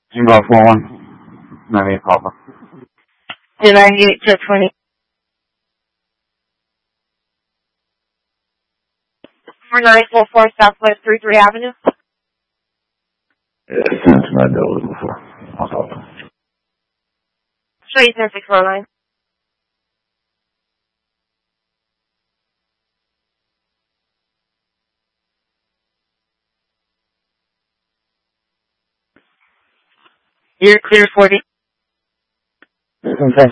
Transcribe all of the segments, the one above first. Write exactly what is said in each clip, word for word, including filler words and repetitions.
Zero four one. Not a problem. Two ninety-eight to twenty. four nine four four Southwest three three Avenue. Yeah, that's what I dealt with before. I'll talk to him. Show you ten six four nine. You're clear forty. Okay.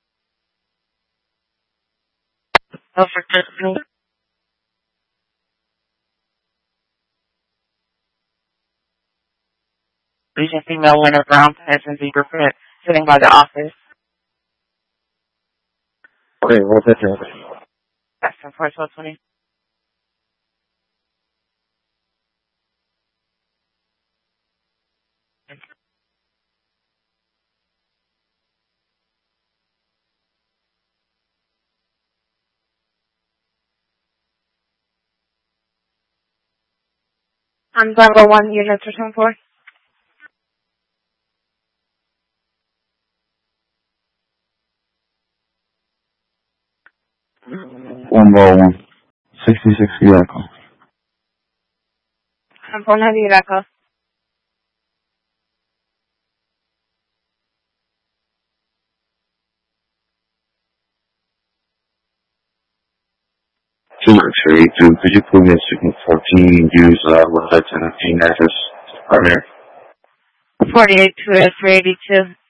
Oh, for Tiffany. Regent female winner brown pants and zebra print sitting by the office. Okay, what's that here? That's ten four twelve twenty. I'm Bravo one units or ten four. One ball one. Sixty-six Echo. I'm phone heavy Echo. Two three two. Could you put me at sixteen fourteen? Use uh, what's that? ten fifteen address. Primary. Forty eight two three eighty two.